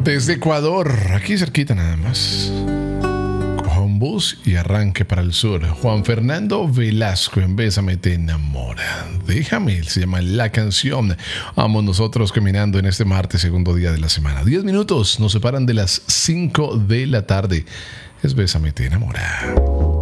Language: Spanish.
Desde Ecuador, aquí cerquita nada más. Coja un bus y arranque para el sur. Juan Fernando Velasco en Bésame te enamora. Déjame, se llama la canción. Vamos nosotros caminando en este martes, segundo día de la semana. 10 minutos nos separan de las 5 de la tarde. Es Bésame te enamora.